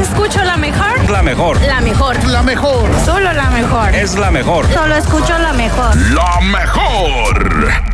Escucho la mejor. La mejor. La mejor. La mejor. Solo la mejor. Es la mejor. Solo escucho la mejor. La mejor.